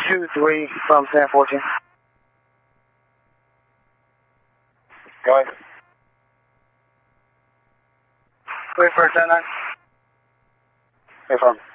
2-3 from San 14. Go ahead. Wait for 10-9. Wait for him.